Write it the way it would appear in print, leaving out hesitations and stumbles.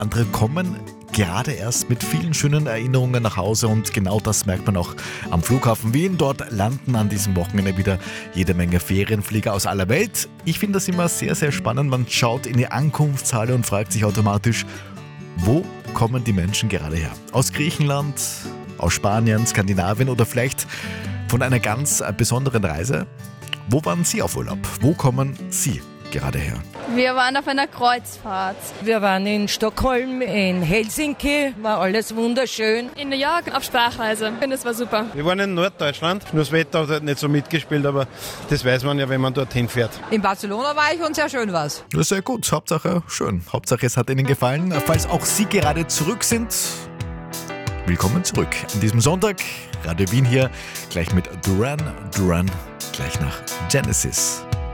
andere kommen gerade erst mit vielen schönen Erinnerungen nach Hause und genau das merkt man auch am Flughafen Wien. Dort landen an diesem Wochenende wieder jede Menge Ferienflieger aus aller Welt. Ich finde das immer sehr, sehr spannend. Man schaut in die Ankunftshalle und fragt sich automatisch, wo kommen die Menschen gerade her? Aus Griechenland, aus Spanien, Skandinavien oder vielleicht von einer ganz besonderen Reise? Wo waren Sie auf Urlaub? Wo kommen Sie gerade her? Wir waren auf einer Kreuzfahrt. Wir waren in Stockholm, in Helsinki, war alles wunderschön. In New York auf Sprachreise. Und es war super. Wir waren in Norddeutschland. Nur das Wetter hat halt nicht so mitgespielt, aber das weiß man ja, wenn man dorthin fährt. In Barcelona war ich und sehr schön war's. Ja, sehr gut. Hauptsache schön. Hauptsache es hat Ihnen gefallen. Falls auch Sie gerade zurück sind, willkommen zurück. An diesem Sonntag, Radio Wien hier, gleich mit Duran Duran, gleich nach Genesis.